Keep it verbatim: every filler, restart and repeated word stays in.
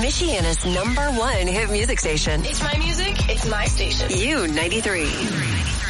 Michiana's number one hit music station. It's my music. It's my station. U ninety-three.